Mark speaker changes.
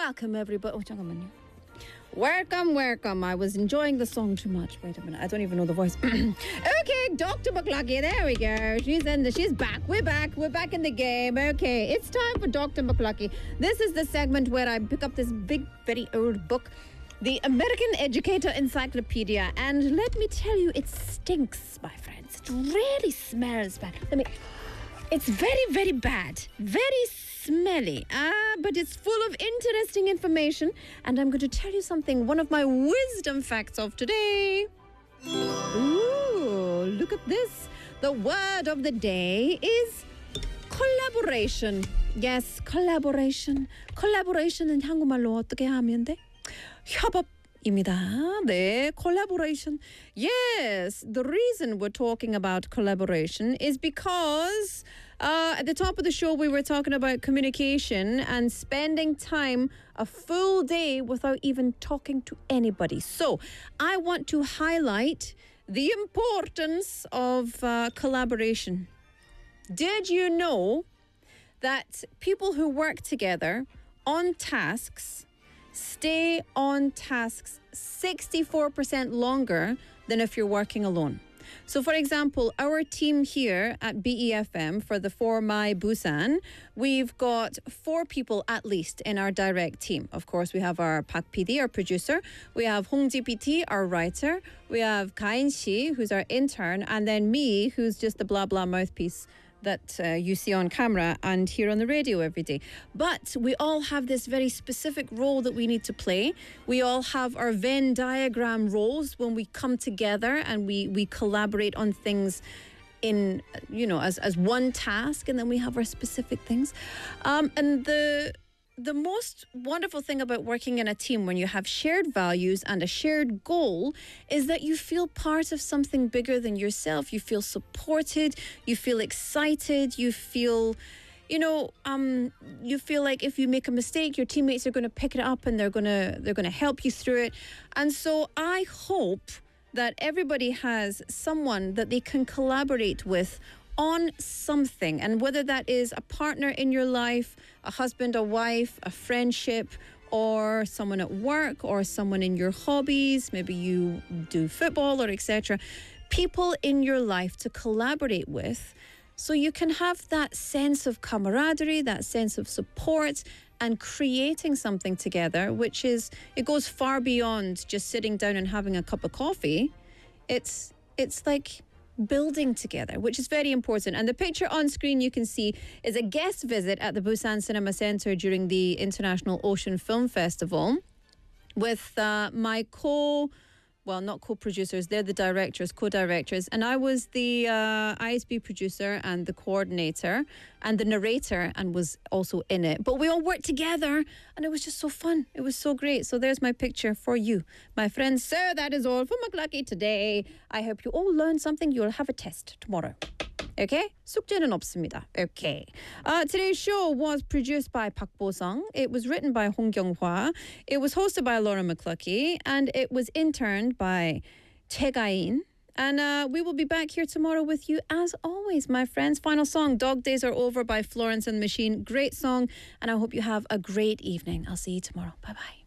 Speaker 1: welcome everybody. 잠깐만요. Welcome. I was enjoying the song too much. Wait a minute. I don't even know the voice. Okay, Dr. McLucky. There we go. She's back. We're back in the game. Okay, it's time for Dr. McLucky. This is the segment where I pick up this big, very old book, the American Educator Encyclopedia, and let me tell you, it stinks, my friends. It really smells bad. It's very, very bad. Very smelly. But it's full of interesting information, and I'm going to tell you something. One of my wisdom facts of today. Ooh, look at this. The word of the day is collaboration. Yes, collaboration. collaboration은 한국말로 어떻게 하면 돼? 협업입니다. 네, collaboration. Yes, the reason we're talking about collaboration is because at the top of the show we were talking about communication and spending time a full day without even talking to anybody. So I want to highlight the importance of collaboration. Did you know that people who work together on tasks stay on tasks 64% longer than if you're working alone? So, for example, our team here at BEFM for the For My Busan, we've got 4 people at least in our direct team. Of course, we have our Pak PD, our producer. We have Hong Ji PT, our writer. We have Kain Shi, who's our intern. And then me, who's just the blah, blah mouthpiece that you see on camera and hear on the radio every day. But we all have this very specific role that we need to play. We all have our Venn diagram roles when we come together and we collaborate on things in, as one task, and then we have our specific things. And the most wonderful thing about working in a team when you have shared values and a shared goal is that you feel part of something bigger than yourself. You feel supported, you feel excited, you feel like if you make a mistake, your teammates are going to pick it up and they're going to help you through it. And so I hope that everybody has someone that they can collaborate with on something, and whether that is a partner in your life, a husband, a wife, a friendship, or someone at work, or someone in your hobbies, maybe you do football or etc. People in your life to collaborate with, so you can have that sense of camaraderie, that sense of support, and creating something together, it goes far beyond just sitting down and having a cup of coffee. It's like building together, which is very important. And the picture on screen you can see is a guest visit at the Busan Cinema Center during the International Ocean Film Festival with my not co-producers, they're the directors, co-directors, and I was the ISB producer and the coordinator and the narrator and was also in it. But we all worked together and it was just so fun. It was so great. So there's my picture for you, my friends. So that is all for McLucky today. I hope you all learned something. You'll have a test tomorrow. Okay? 숙제는 없습니다. Okay. Today's show was produced by Park Bo-sung. It was written by Hong Kyung-hwa. It was hosted by Laura McLucky. And it was interned by Che Ga-in. And we will be back here tomorrow with you as always, my friends. Final song, Dog Days Are Over by Florence and the Machine. Great song. And I hope you have a great evening. I'll see you tomorrow. Bye-bye.